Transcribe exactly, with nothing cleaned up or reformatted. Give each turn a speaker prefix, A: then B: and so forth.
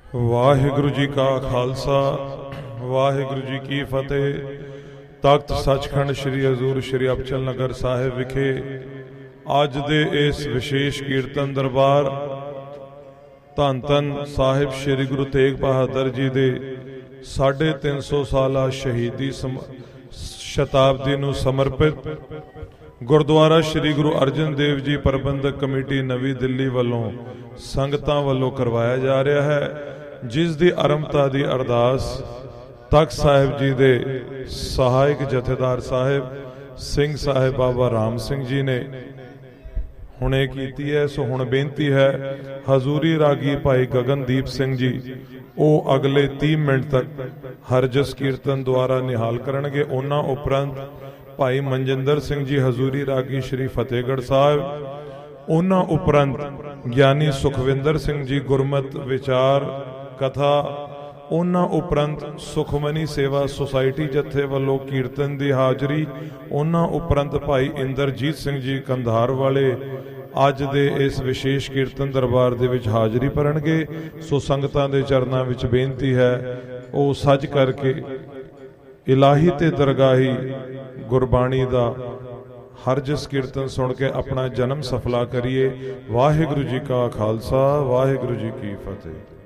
A: ਵਾਹਿਗੁਰੂ ਜੀ ਕਾ ਖਾਲਸਾ ਵਾਹਿਗੁਰੂ ਜੀ ਕੀ ਫਤਿਹ। ਤਖਤ ਸੱਚਖੰਡ ਸ੍ਰੀ ਹਜ਼ੂਰ ਸ੍ਰੀ ਅਬਚਲ ਨਗਰ ਸਾਹਿਬ ਵਿਖੇ ਅੱਜ ਦੇ ਇਸ ਵਿਸ਼ੇਸ਼ ਕੀਰਤਨ ਦਰਬਾਰ ਧੰਨ ਧੰਨ ਸਾਹਿਬ ਸ੍ਰੀ ਗੁਰੂ ਤੇਗ ਬਹਾਦਰ ਜੀ ਦੇ ਸਾਢੇ ਤਿੰਨ ਸੌ ਸਾਲਾ ਸ਼ਹੀਦੀ ਸ਼ਤਾਬਦੀ ਨੂੰ ਸਮਰਪਿਤ ਗੁਰਦੁਆਰਾ ਸ੍ਰੀ ਗੁਰੂ ਅਰਜਨ ਦੇਵ ਜੀ ਪ੍ਰਬੰਧਕ ਕਮੇਟੀ ਨਵੀਂ ਦਿੱਲੀ ਵੱਲੋਂ ਸੰਗਤਾਂ ਵੱਲੋਂ ਕਰਵਾਇਆ ਜਾ ਰਿਹਾ ਹੈ, ਜਿਸ ਦੀ ਆਰੰਭਤਾ ਦੀ ਅਰਦਾਸ ਤਖਤ ਸਾਹਿਬ ਜੀ ਦੇ ਸਹਾਇਕ ਜਥੇਦਾਰ ਸਾਹਿਬ ਸਿੰਘ ਸਾਹਿਬ ਬਾਬਾ ਰਾਮ ਸਿੰਘ ਜੀ ਨੇ ਹੁਣੇ ਕੀਤੀ ਹੈ। ਸੋ ਹੁਣ ਬੇਨਤੀ ਹੈ ਹਜ਼ੂਰੀ ਰਾਗੀ ਭਾਈ ਗਗਨਦੀਪ ਸਿੰਘ ਜੀ ਉਹ ਅਗਲੇ ਤੀਹ ਮਿੰਟ ਤੱਕ ਹਰਜਸ ਕੀਰਤਨ ਦੁਆਰਾ ਨਿਹਾਲ ਕਰਨਗੇ। ਉਹਨਾਂ ਉਪਰੰਤ ਭਾਈ ਮਨਜਿੰਦਰ ਸਿੰਘ ਜੀ ਹਜ਼ੂਰੀ ਰਾਗੀ ਸ਼੍ਰੀ ਫਤਿਹਗੜ੍ਹ ਸਾਹਿਬ, ਉਹਨਾਂ ਉਪਰੰਤ ਗਿਆਨੀ ਸੁਖਵਿੰਦਰ ਸਿੰਘ ਜੀ ਗੁਰਮਤ ਵਿਚਾਰ ਕਥਾ, ਉਹਨਾਂ ਉਪਰੰਤ ਸੁਖਮਨੀ ਸੇਵਾ ਸੁਸਾਇਟੀ ਜਥੇ ਵੱਲੋਂ ਕੀਰਤਨ ਦੀ ਹਾਜ਼ਰੀ, ਉਹਨਾਂ ਉਪਰੰਤ ਭਾਈ ਇੰਦਰਜੀਤ ਸਿੰਘ ਜੀ ਕੰਧਾਰ ਵਾਲੇ ਅੱਜ ਦੇ ਇਸ ਵਿਸ਼ੇਸ਼ ਕੀਰਤਨ ਦਰਬਾਰ ਦੇ ਵਿੱਚ ਹਾਜ਼ਰੀ ਭਰਨਗੇ। ਸੋ ਸੰਗਤਾਂ ਦੇ ਚਰਨਾਂ ਵਿੱਚ ਬੇਨਤੀ ਹੈ ਉਹ ਸੱਜ ਕਰਕੇ ਇਲਾਹੀ ਤੇ ਦਰਗਾਹੀ ਗੁਰਬਾਣੀ ਦਾ ਹਰਜਸ ਕੀਰਤਨ ਸੁਣ ਕੇ ਆਪਣਾ ਜਨਮ ਸਫਲਾ ਕਰੀਏ। ਵਾਹਿਗੁਰੂ ਜੀ ਕਾ ਖਾਲਸਾ ਵਾਹਿਗੁਰੂ ਜੀ ਕੀ ਫਤਿਹ।